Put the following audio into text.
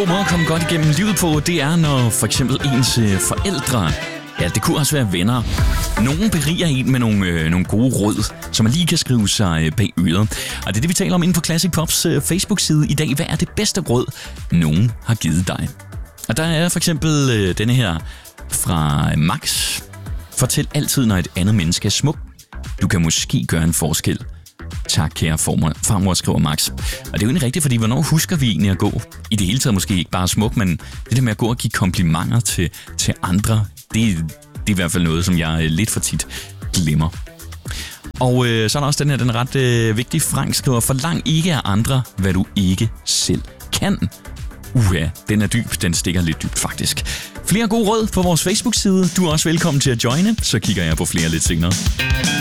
god måde at komme godt igennem livet på, det er, når for eksempel ens forældre, ja, det kunne også være venner, nogen beriger en med nogle gode råd, som man lige kan skrive sig bag øret. Og det er det, vi taler om inden for Classic Pops Facebook-side i dag. Hvad er det bedste råd, nogen har givet dig? Og der er for eksempel denne her fra Max. Fortæl altid, når et andet menneske er smuk. Du kan måske gøre en forskel. Tak, kære farmor, skriver Max. Og det er jo egentlig rigtigt, fordi hvornår husker vi egentlig at gå? I det hele taget måske ikke bare smuk, men det der med at gå og give komplimenter til andre, det er i hvert fald noget, som jeg lidt for tit glemmer. Og så er der også den ret vigtige. Frank skriver, forlang ikke af andre, hvad du ikke selv kan. Ja, den er dyb. Den stikker lidt dybt, faktisk. Flere gode råd på vores Facebook-side. Du er også velkommen til at joine, så kigger jeg på flere lidt senere.